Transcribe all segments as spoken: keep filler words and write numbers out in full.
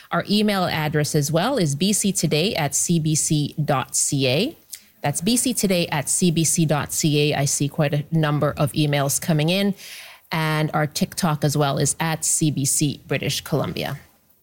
Our email address as well is b c today at c b c dot c a. That's b c today at c b c dot c a. I see quite a number of emails coming in. And our TikTok as well is at C B C British Columbia.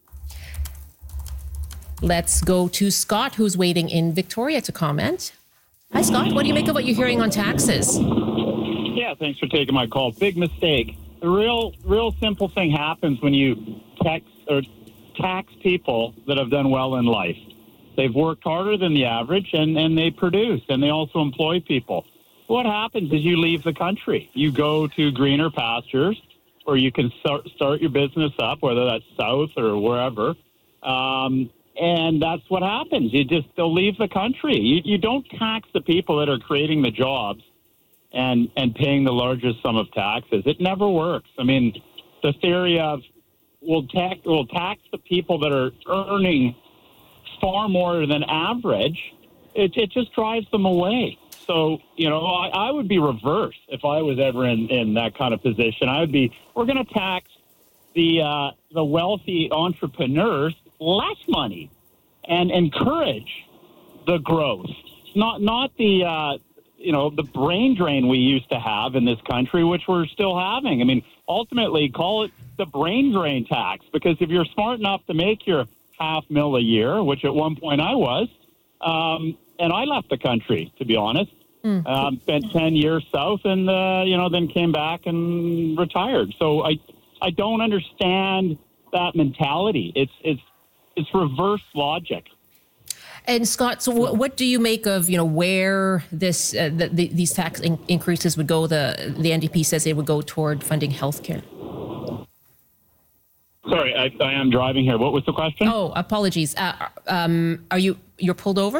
Let's go to Scott, who's waiting in Victoria to comment. Hi, Scott. What do you make of what you're hearing on taxes? Yeah, thanks for taking my call. Big mistake. The real, real simple thing happens when you tax or tax people that have done well in life. They've worked harder than the average, and, and they produce, and they also employ people. What happens is you leave the country. You go to greener pastures, or you can start, start your business up, whether that's south or wherever. Um, and that's what happens. You just, they'll leave the country. You, you don't tax the people that are creating the jobs and, and paying the largest sum of taxes. It never works. I mean, the theory of we'll tax, we'll tax the people that are earning far more than average, it, it just drives them away. So, you know, I, I would be reversed if I was ever in, in that kind of position. I would be, we're going to tax the uh, the wealthy entrepreneurs less money and encourage the growth, not not the, uh, you know, the brain drain we used to have in this country, which we're still having. I mean, ultimately, call it the brain drain tax, because if you're smart enough to make your half mil a year, which at one point I was, um, and I left the country, to be honest. Mm. Um, spent ten years south, and uh, you know, then came back and retired. So I, I don't understand that mentality. It's it's it's reverse logic. And Scott, so what, what do you make of, you know, where this uh, the, the, these tax in- increases would go? The the N D P says it would go toward funding healthcare. Sorry, I, I am driving here. What was the question? Oh, apologies. Uh, um, are you you're pulled over?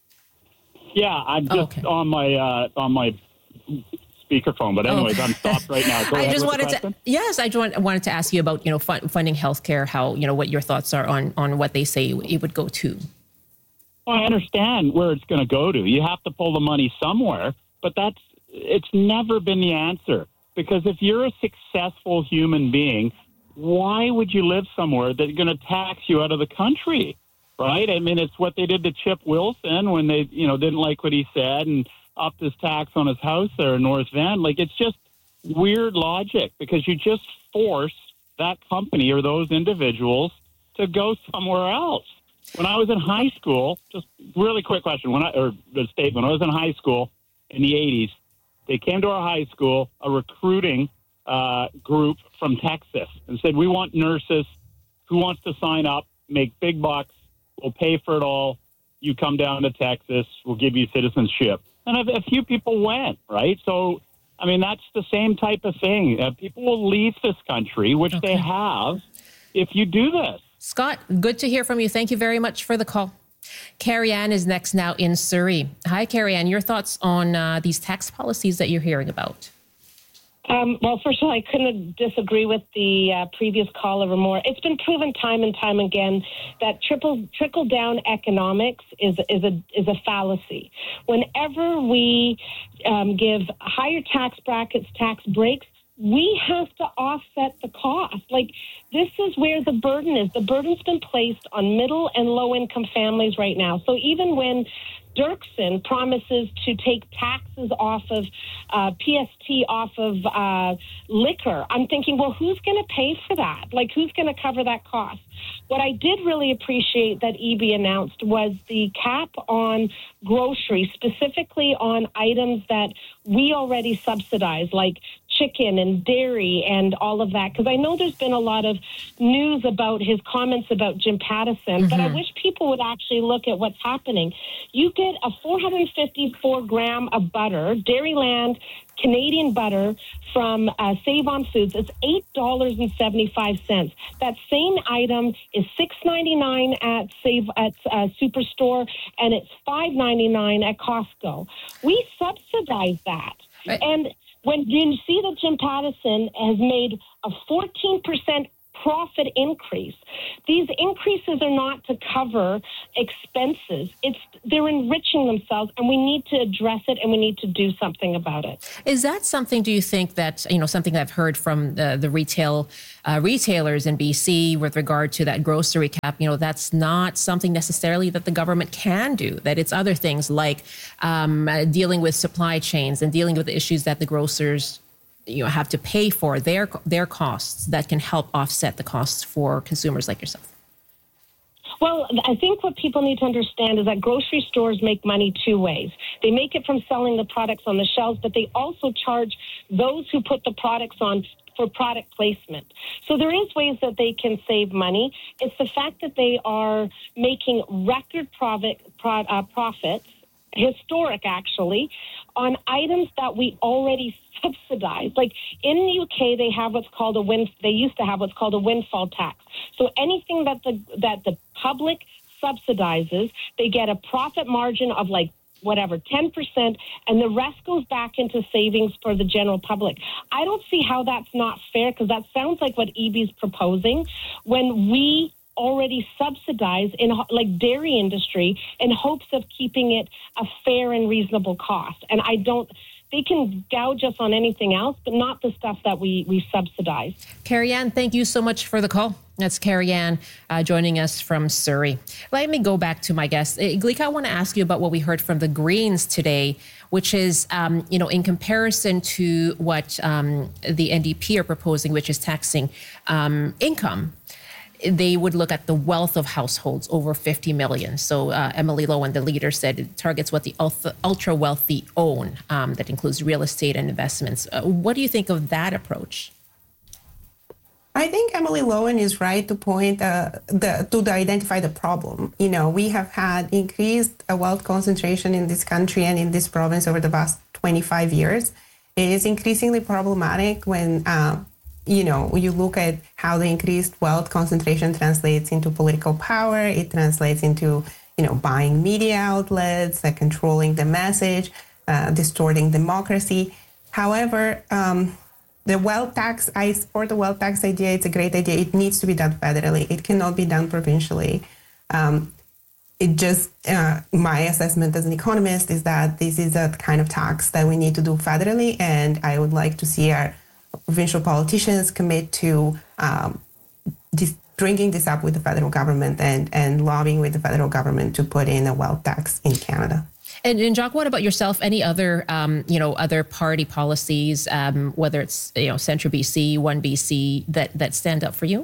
Yeah, I'm just oh, okay. on my uh, on my speakerphone. But anyways, oh. I'm stopped right now. Go I just wanted to yes, I just wanted to ask you about, you know, fund, funding healthcare. How, you know, what your thoughts are on on what they say it would go to. Well, I understand where it's going to go to. You have to pull the money somewhere, but that's it's never been the answer. Because if you're a successful human being, why would you live somewhere that's going to tax you out of the country, right? I mean, it's what they did to Chip Wilson when they, you know, didn't like what he said and upped his tax on his house there in North Van. Like, it's just weird logic, because you just force that company or those individuals to go somewhere else. When I was in high school, just really quick question, when I, or the statement, when I was in high school in the eighties, they came to our high school, a recruiting uh, group from Texas, and said, we want nurses. Who wants to sign up, make big bucks? We'll pay for it all. You come down to Texas, we'll give you citizenship. And a, a few people went, right? So, I mean, that's the same type of thing. Uh, people will leave this country, which okay. they have, if you do this. Scott, good to hear from you. Thank you very much for the call. Carrie Ann is next now in Surrey. Hi, Carrie Ann. Your thoughts on uh, these tax policies that you're hearing about? Um, well, first of all, I couldn't disagree with the uh, previous caller more. It's been proven time and time again that triple, trickle-down economics is is a is a fallacy. Whenever we um, give higher tax brackets, tax breaks, we have to offset the cost. Like, this is where the burden is. The burden's been placed on middle and low-income families right now. So even when Dirksen promises to take taxes off of uh, P S T, off of uh, liquor, I'm thinking, well, who's going to pay for that? Like, who's going to cover that cost? What I did really appreciate that E B announced was the cap on groceries, specifically on items that we already subsidize, like chicken and dairy and all of that, because I know there's been a lot of news about his comments about Jim Pattison, mm-hmm. but I wish people would actually look at what's happening. You get a four hundred fifty-four gram of butter, Dairyland Canadian butter from uh, Save On Foods. It's eight dollars and seventy-five cents. That same item is six ninety-nine at Save at uh, Superstore, and it's five ninety-nine at Costco. We subsidize that. Right. And when you see that Jim Pattison has made a fourteen percent profit increase. These increases are not to cover expenses. It's they're enriching themselves, and we need to address it, and we need to do something about it. Is that something, do you think that, you know, something I've heard from the, the retail uh, retailers in B C with regard to that grocery cap, you know, that's not something necessarily that the government can do, that it's other things like um, uh, dealing with supply chains and dealing with the issues that the grocers, you know, have to pay for their their costs that can help offset the costs for consumers like yourself? Well, I think what people need to understand is that grocery stores make money two ways. They make it from selling the products on the shelves, but they also charge those who put the products on for product placement. So there is ways that they can save money. It's the fact that they are making record profit, pro, uh, profits, historic actually, on items that we already subsidize. Like in the U K, they have what's called a wind. They used to have what's called a windfall tax. So anything that the that the public subsidizes, they get a profit margin of like whatever, ten percent, and the rest goes back into savings for the general public. I don't see how that's not fair, because that sounds like what E B's proposing when we already subsidize in like dairy industry in hopes of keeping it a fair and reasonable cost. And I don't, they can gouge us on anything else, but not the stuff that we, we subsidize. Carrie Ann, thank you so much for the call. That's Carrie Ann uh, joining us from Surrey. Let me go back to my guest. Glika, I want to ask you about what we heard from the Greens today, which is, um, you know, in comparison to what um, the N D P are proposing, which is taxing um, income. They would look at the wealth of households over fifty million. So uh, Emily Lowen, the leader, said it targets what the ultra wealthy own. Um, that includes real estate and investments. Uh, what do you think of that approach? I think Emily Lowen is right to point uh, the, to the identify the problem. You know, we have had increased uh, wealth concentration in this country and in this province over the past twenty-five years. It is increasingly problematic when uh, you know, you look at how the increased wealth concentration translates into political power. It translates into, you know, buying media outlets, uh, controlling the message, uh, distorting democracy. However, um, the wealth tax, I support the wealth tax idea. It's a great idea. It needs to be done federally. It cannot be done provincially. Um, it just, uh, my assessment as an economist is that this is a kind of tax that we need to do federally. And I would like to see our provincial politicians commit to um, this, bringing this up with the federal government and, and lobbying with the federal government to put in a wealth tax in Canada. And, and Jacques, what about yourself? Any other, um, you know, other party policies, um, whether it's, you know, Centre B C, One B C, that, that stand up for you?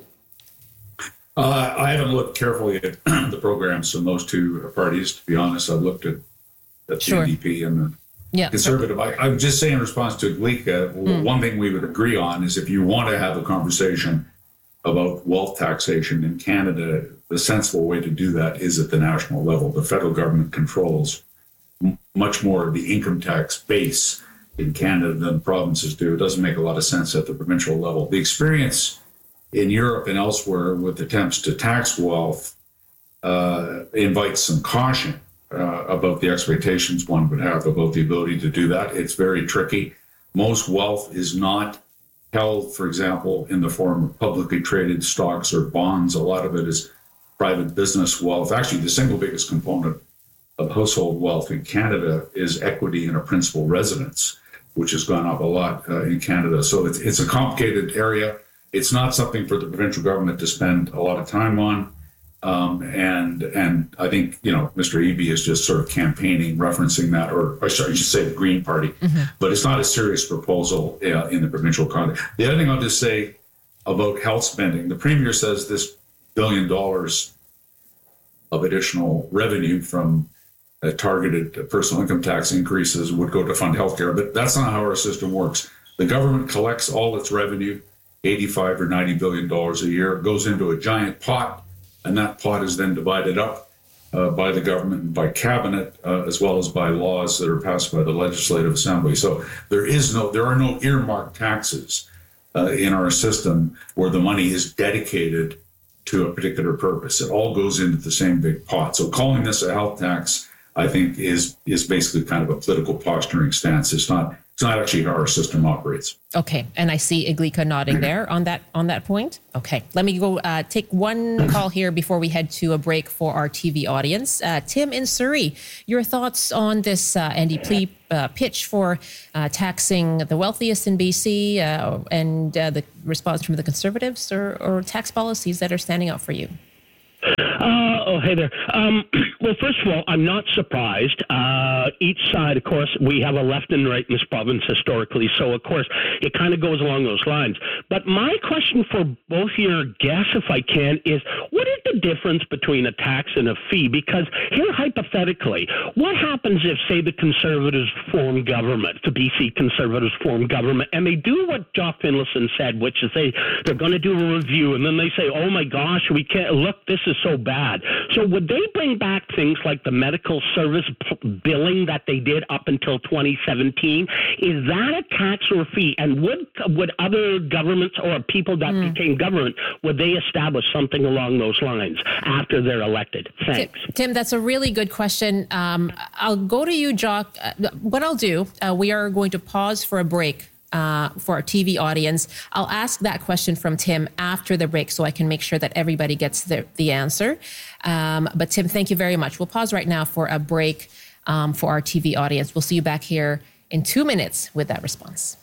Uh, I haven't looked carefully at the programs from those two parties, to be honest. I've looked at, at the Sure. N D P and the Yeah. Conservative. I, I would just say in response to Glika, mm. one thing we would agree on is if you want to have a conversation about wealth taxation in Canada, the sensible way to do that is at the national level. The federal government controls m- much more of the income tax base in Canada than provinces do. It doesn't make a lot of sense at the provincial level. The experience in Europe and elsewhere with attempts to tax wealth uh, invites some caution. Uh, about the expectations one would have about the ability to do that. It's very tricky. Most wealth is not held, for example, in the form of publicly traded stocks or bonds. A lot of it is private business wealth. Actually, the single biggest component of household wealth in Canada is equity in a principal residence, which has gone up a lot uh, in Canada. So it's, it's a complicated area. It's not something for the provincial government to spend a lot of time on. Um, and and I think, you know, Mister Eby is just sort of campaigning, referencing that, or I should say the Green Party, mm-hmm. but it's not a serious proposal uh, in the provincial context. The other thing I'll just say about health spending, the Premier says this billion dollars of additional revenue from uh, targeted personal income tax increases would go to fund healthcare, but that's not how our system works. The government collects all its revenue, eighty-five or ninety billion dollars a year, goes into a giant pot, and that pot is then divided up uh, by the government and by cabinet, uh, as well as by laws that are passed by the Legislative Assembly. So there is no, there are no earmarked taxes uh, in our system where the money is dedicated to a particular purpose. It all goes into the same big pot. So calling this a health tax, I think, is is basically kind of a political posturing stance. It's not It's not actually how our system operates. Okay, and I see Iglika nodding there on that on that point. Okay, let me go uh, take one call here before we head to a break for our T V audience. Uh, Tim in Surrey, your thoughts on this uh, N D P uh, pitch for uh, taxing the wealthiest in B C uh, and uh, the response from the Conservatives or, or tax policies that are standing out for you? Uh, oh, hey there. Um, well, first of all, I'm not surprised. Uh, each side, of course, we have a left and right in this province historically, so, of course, it kind of goes along those lines. But my question for both your guests, if I can, is what is the difference between a tax and a fee? Because here, hypothetically, what happens if, say, the Conservatives form government, the B C Conservatives form government, and they do what Jock Finlayson said, which is they, they're going to do a review, and then they say, oh, my gosh, we can't, look, this is so bad. So would they bring back things like the medical service p- billing that they did up until twenty seventeen? Is that a tax or a fee? And would would other governments or people that mm. became government, would they establish something along those lines after they're elected? Thanks. Tim, that's a really good question. Um, I'll go to you, Jock. Uh, what I'll do, uh, we are going to pause for a break. Uh, for our T V audience. I'll ask that question from Tim after the break so I can make sure that everybody gets the, the answer. Um, but Tim, thank you very much. We'll pause right now for a break um, for our T V audience. We'll see you back here in two minutes with that response.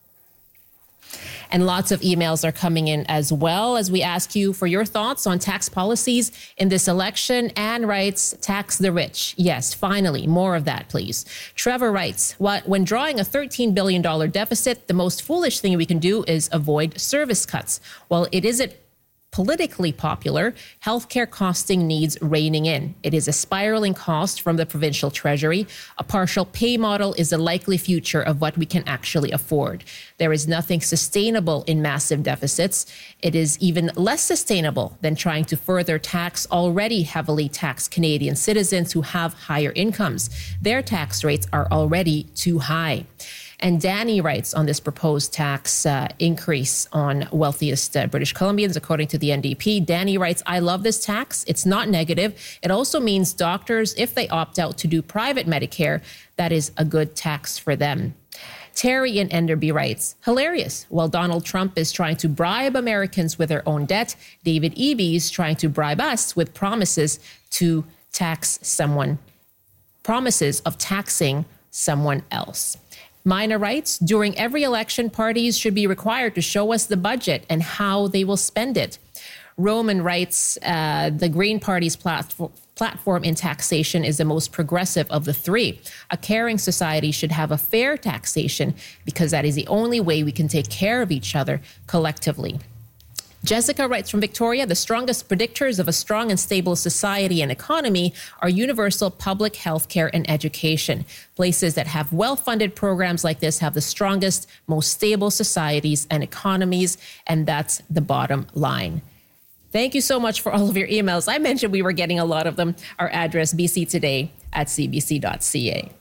And lots of emails are coming in as well as we ask you for your thoughts on tax policies in this election. Anne writes, tax the rich. Yes, finally, more of that, please. Trevor writes, when drawing a thirteen billion dollars deficit, the most foolish thing we can do is avoid service cuts. Well, it isn't politically popular, healthcare costing needs reining in. It is a spiraling cost from the provincial treasury. A partial pay model is a likely future of what we can actually afford. There is nothing sustainable in massive deficits. It is even less sustainable than trying to further tax already heavily taxed Canadian citizens who have higher incomes. Their tax rates are already too high. And Danny writes on this proposed tax uh, increase on wealthiest uh, British Columbians, according to the N D P. Danny writes, I love this tax. It's not negative. It also means doctors, if they opt out to do private Medicare, that is a good tax for them. Terry in Enderby writes, hilarious. While Donald Trump is trying to bribe Americans with their own debt, David Eby is trying to bribe us with promises to tax someone, promises of taxing someone else. Mina writes, during every election, parties should be required to show us the budget and how they will spend it. Roman writes, uh, the Green Party's platform, platform in taxation is the most progressive of the three. A caring society should have a fair taxation because that is the only way we can take care of each other collectively. Jessica writes from Victoria, the strongest predictors of a strong and stable society and economy are universal public health care and education. Places that have well-funded programs like this have the strongest, most stable societies and economies, and that's the bottom line. Thank you so much for all of your emails. I mentioned we were getting a lot of them. Our address, b c today at c b c dot c a.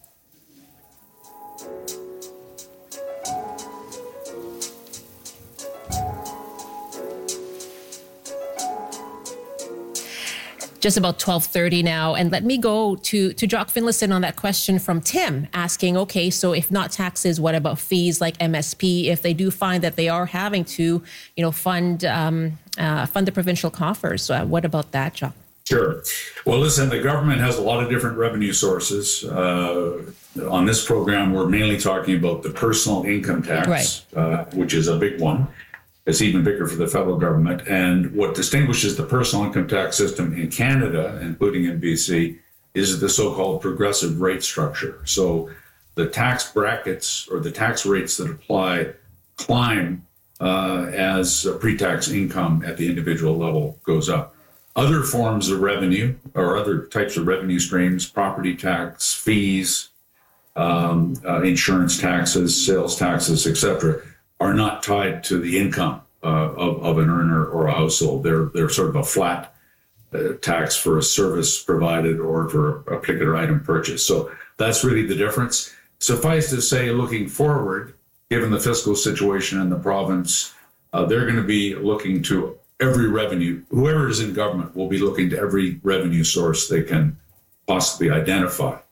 Just about twelve thirty now. And let me go to, to Jock Finlayson on that question from Tim asking, okay, so if not taxes, what about fees like M S P? If they do find that they are having to, you know, fund um, uh, fund the provincial coffers, uh, what about that, Jock? Sure. Well, listen, the government has a lot of different revenue sources. Uh, on this program, we're mainly talking about the personal income tax, right. uh, which is a big one. It's even bigger for the federal government. And what distinguishes the personal income tax system in Canada, including in B C, is the so-called progressive rate structure. So the tax brackets or the tax rates that apply climb uh, as pre-tax income at the individual level goes up. Other forms of revenue or other types of revenue streams, property tax, fees, um, uh, insurance taxes, sales taxes, et cetera, are not tied to the income uh, of, of an earner or a household. They're they're sort of a flat uh, tax for a service provided or for a particular item purchased. So that's really the difference. Suffice to say, looking forward, given the fiscal situation in the province, uh, they're going to be looking to every revenue. Whoever is in government will be looking to every revenue source they can possibly identify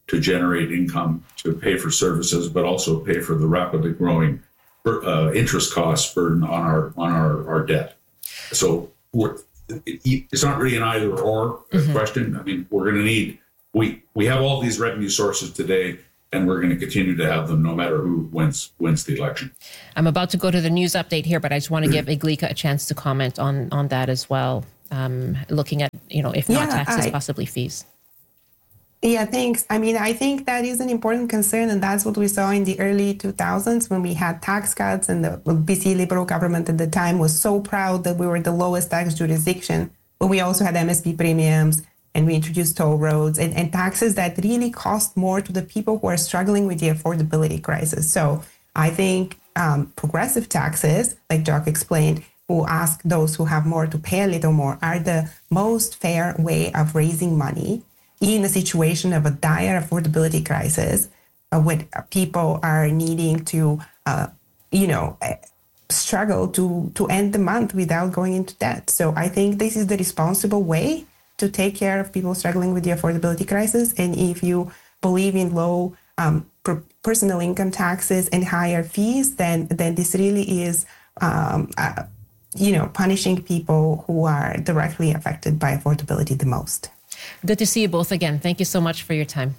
to generate income to pay for services, but also pay for the rapidly growing uh, interest cost burden on our on our, our debt. So we're, it's not really an either or mm-hmm. question. I mean, we're going to need, we, we have all these revenue sources today, and we're going to continue to have them no matter who wins wins the election. I'm about to go to the news update here, but I just want to give Iglika a chance to comment on, on that as well. Um, looking at, you know, if not yeah, taxes, I, possibly fees. Yeah, thanks. I mean, I think that is an important concern, and that's what we saw in the early two thousands when we had tax cuts, and the B C Liberal government at the time was so proud that we were the lowest tax jurisdiction. But we also had M S P premiums, and we introduced toll roads and, and taxes that really cost more to the people who are struggling with the affordability crisis. So I think um, progressive taxes, like Jock explained, who ask those who have more to pay a little more, are the most fair way of raising money in a situation of a dire affordability crisis, uh, when people are needing to, uh, you know, struggle to, to end the month without going into debt. So I think this is the responsible way to take care of people struggling with the affordability crisis. And if you believe in low um, per- personal income taxes and higher fees, then then this really is, um, uh, you know, punishing people who are directly affected by affordability the most. Good to see you both again. Thank you so much for your time.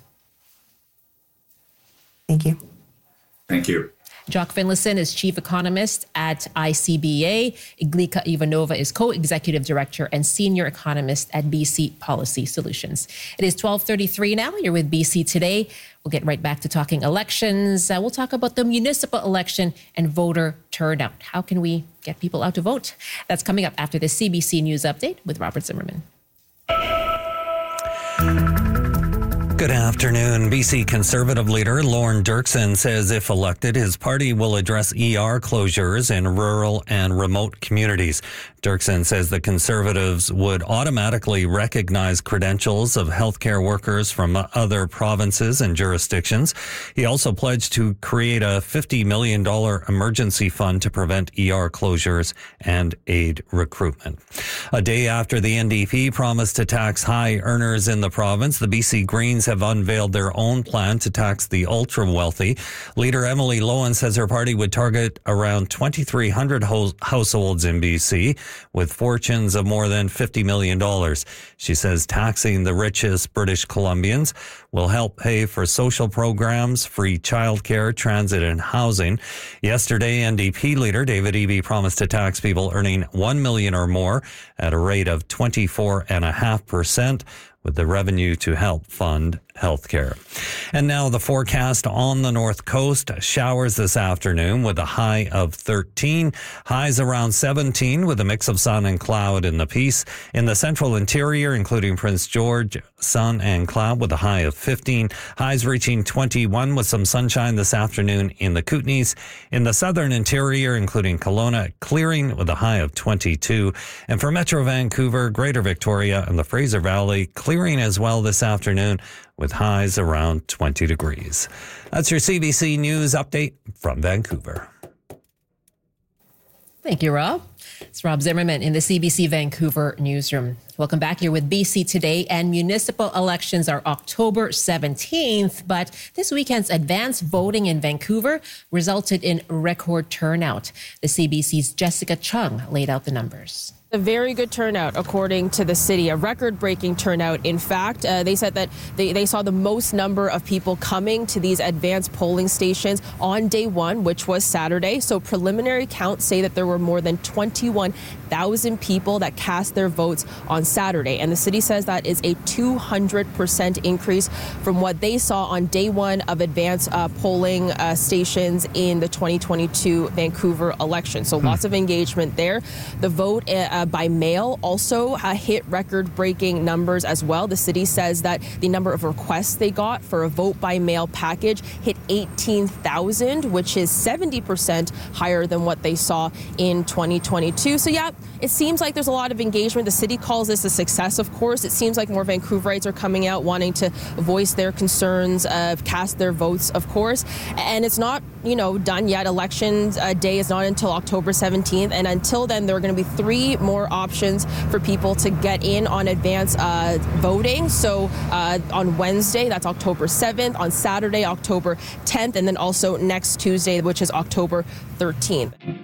Thank you. Thank you. Jock Finlayson is chief economist at I C B A. Iglika Ivanova is co-executive director and senior economist at B C Policy Solutions. It is twelve thirty-three now. You're with B C Today. We'll get right back to talking elections. Uh, we'll talk about the municipal election and voter turnout. How can we get people out to vote? That's coming up after the C B C News Update with Robert Zimmerman. Good afternoon. B C Conservative leader Lorne Dirksen says if elected, his party will address E R closures in rural and remote communities. Dirksen says the Conservatives would automatically recognize credentials of healthcare workers from other provinces and jurisdictions. He also pledged to create a fifty million dollars emergency fund to prevent E R closures and aid recruitment. A day after the N D P promised to tax high earners in the province, the B C Greens have unveiled their own plan to tax the ultra-wealthy. Leader Emily Loewen says her party would target around twenty-three hundred ho- households in B C with fortunes of more than fifty million dollars. She says taxing the richest British Columbians will help pay for social programs, free childcare, transit, and housing. Yesterday, N D P leader David Eby promised to tax people earning one million dollars or more at a rate of twenty-four point five percent. with the revenue to help fund healthcare. And now the forecast on the North Coast. Showers this afternoon with a high of thirteen. Highs around seventeen with a mix of sun and cloud in the Peace. In the central interior, including Prince George, sun and cloud with a high of fifteen. Highs reaching twenty-one with some sunshine this afternoon in the Kootenays. In the southern interior, including Kelowna, clearing with a high of twenty-two. And for Metro Vancouver, Greater Victoria, and the Fraser Valley, clearing as well this afternoon with highs around twenty degrees. That's your C B C News update from Vancouver. Thank you, Rob. It's Rob Zimmerman in the C B C Vancouver newsroom. Welcome back. You're with B C Today, and municipal elections are October seventeenth, but this weekend's advance voting in Vancouver resulted in record turnout. The C B C's Jessica Chung laid out the numbers. A very good turnout, according to the city, a record-breaking turnout. In fact, uh, they said that they, they saw the most number of people coming to these advanced polling stations on day one, which was Saturday. So preliminary counts say that there were more than twenty-one thousand people that cast their votes on Saturday. And the city says that is a two hundred percent increase from what they saw on day one of advanced uh, polling uh, stations in the twenty twenty-two Vancouver election. So hmm. lots of engagement there. The vote uh, Uh, by mail also uh, hit record-breaking numbers as well. The city says that the number of requests they got for a vote-by-mail package hit eighteen thousand, which is seventy percent higher than what they saw in twenty twenty. twenty-two. So yeah, it seems like there's a lot of engagement. The city calls this a success, of course. It seems like more Vancouverites are coming out wanting to voice their concerns, uh, cast their votes, of course. And it's not, you know, done yet. Election uh, day is not until October seventeenth. And until then, there are going to be three more options for people to get in on advance uh, voting. So uh, on Wednesday, that's October seventh. On Saturday, October tenth. And then also next Tuesday, which is October thirteenth.